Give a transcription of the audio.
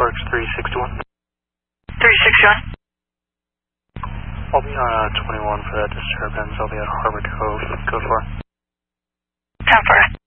Parks 361. 361. I'll be on 21 for that disturbance. I'll be at Harbor Cove. Go for it. 10-4.